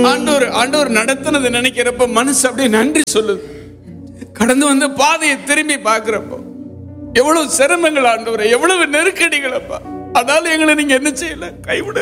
ஆண்டவர் நடத்தினதை நினைக்கிறப்ப மனசு அப்படியே நன்றி சொல்லுது. கடந்து வந்த பாதையை திரும்பி பார்க்கிறப்போ எவ்வளவு சிரமங்கள் ஆண்டவரே, எவ்வளவு நெருக்கடிகள் அப்பா. அதனால எங்களை நீங்க என்ன செய்யல, கைவிட